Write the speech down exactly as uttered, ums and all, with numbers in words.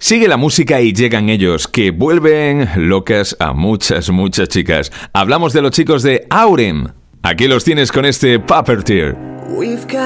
Sigue la música y llegan ellos, que vuelven locas a muchas, muchas chicas. Hablamos de los chicos de Aurem. Aquí los tienes con este Puppeteer.